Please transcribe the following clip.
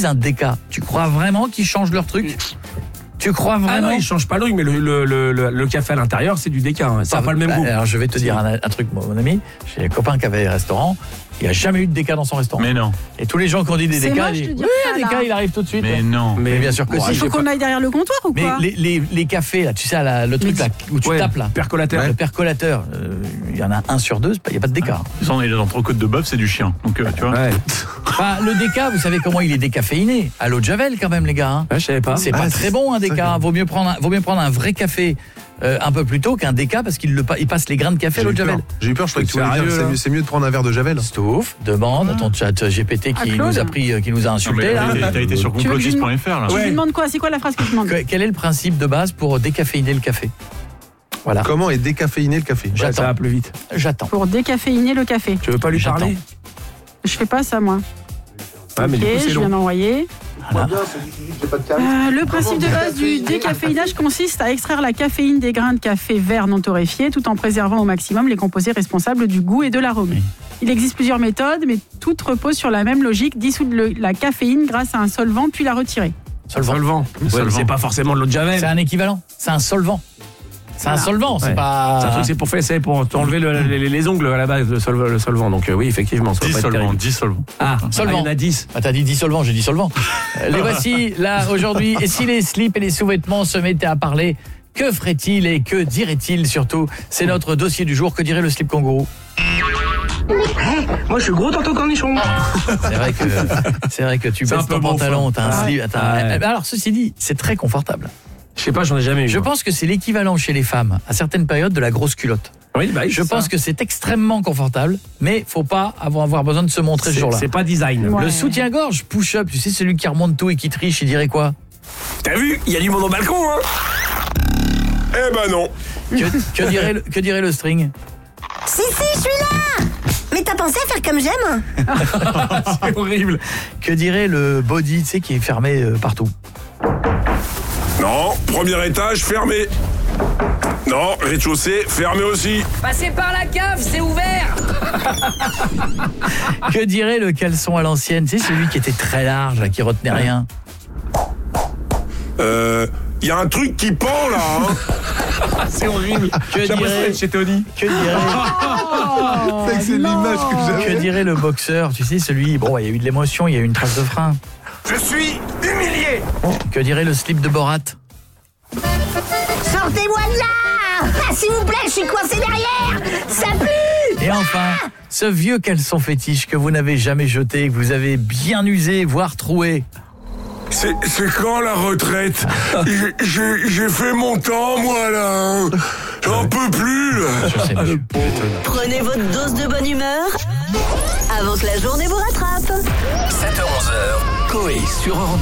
utilisent un déca, tu crois vraiment qu'ils changent leur truc ? Tu crois vraiment ? Ah non, ils changent pas l'eau, mais le café à l'intérieur, c'est du déca. Hein. Ça n'a pas le même goût. Alors je vais te dire un truc, mon ami. J'ai un copain qui avait un restaurant. Il n'y a jamais eu de déca dans son restaurant. Mais non. Et tous les gens qui ont dit des décas, moche ils de disent dire oui, ça, un déca, là. il arrive tout de suite. Mais non. Mais bien sûr que si. Il faut qu'on aille derrière le comptoir ou Mais quoi ? les cafés, là, tu sais, le truc là, où tu tapes là. Percolateur. Le percolateur, il y en a 1 sur 2, il n'y a pas de déca. Ça, on est dans côte de bœuf, c'est du chien. Donc, tu vois. Ouais. Enfin, le déca, vous savez comment il est décaféiné ? À l'eau de Javel quand même, les gars. Hein. Ouais, je savais pas. C'est pas très bon un déca. Vaut mieux prendre un vrai café un peu plus tôt qu'un déca parce qu'il passe les grains de café à l'eau de Javel. J'ai eu peur, je croyais que tu voulais dire c'est mieux de prendre un verre de Javel. Stouff, demande à ton chat GPT qui nous a pris, qui nous a insulté là. T'as été sur complotiste.fr là. Tu lui demandes quoi ? C'est quoi la phrase que tu demandes ? Quel est le principe de base pour décaféiner le café ? Voilà. Comment est décaféiné le café ? Ouais, ça va plus vite. J'attends. Pour décaféiner le café. Tu veux pas lui parler ? Je fais pas ça, moi. Ah, mais Ok, du coup, c'est je long. viens d'envoyer. Voilà. Le principe de base du décaféinage consiste à extraire la caféine des grains de café vert non torréfiés tout en préservant au maximum les composés responsables du goût et de l'arôme. Oui. Il existe plusieurs méthodes, mais toutes reposent sur la même logique, dissoudre la caféine grâce à un solvant puis la retirer. Solvant. Ouais, Solvant. c'est pas forcément de l'eau de Javel. C'est un équivalent. C'est un solvant. C'est un solvant, c'est Ouais. pas. C'est un truc, c'est pour t'enlever les ongles à la base, le solvant. Donc oui, effectivement. Ça va pas être terrible. Dissolvant. Ah, Solvant. il y en a 10. Ah, t'as dit dissolvant, j'ai dit solvant. Les voici là aujourd'hui. Et si les slips et les sous-vêtements se mettaient à parler, que ferait-il et que dirait-il surtout ? C'est notre dossier du jour. Que dirait le slip kangourou ? Moi je suis gros tonton cornichon. C'est vrai que tu C'est un baisses peu ton beauf, pantalon, hein. t'as un slip. Ouais. Alors ceci dit, c'est très confortable. Je sais pas, j'en ai jamais eu. Je moi. pense que c'est l'équivalent chez les femmes, à certaines périodes, de la grosse culotte. Oui, bah, Je pense que c'est extrêmement confortable, mais faut pas avoir besoin de se montrer ce jour-là. c'est pas design. Ouais. Le soutien-gorge push-up, tu sais, celui qui remonte tout et qui triche, il dirait quoi ? T'as vu ? Il y a du monde au balcon, hein. Eh ben non. Que dirait le string ? Si, je suis là. Mais t'as pensé à faire comme j'aime ? C'est horrible. Que dirait le body, tu sais, qui est fermé partout ? Non, premier étage fermé. Non, rez-de-chaussée fermé aussi. Passez par la cave, c'est ouvert. Que dirait le caleçon à l'ancienne, tu sais, celui qui était très large, là, qui retenait rien ? Il y a un truc qui pend là. Hein. C'est horrible. Que dirait chez Tony. Que dirait C'est l'image que j'avais. Que dirait le boxeur, tu sais, celui, bon, il y a eu de l'émotion, il y a eu une trace de frein. Je suis humilié. Que dirait le slip de Borat ? Sortez-moi de là. Ah, s'il vous plaît, je suis coincé derrière. Ça pue. Et enfin, ce vieux caleçon fétiche que vous n'avez jamais jeté, que vous avez bien usé, voire troué. C'est quand la retraite? J'ai fait mon temps, moi, là. J'en peux plus, là. Je sais, monsieur. Prenez votre dose de bonne humeur avant que la journée vous rattrape. 7h-11h, Coé sur Europe 1.